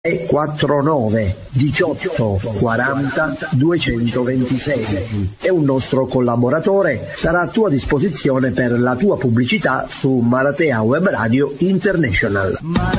49 18 40 226 e un nostro collaboratore sarà a tua disposizione per la tua pubblicità su Maratea Web Radio International.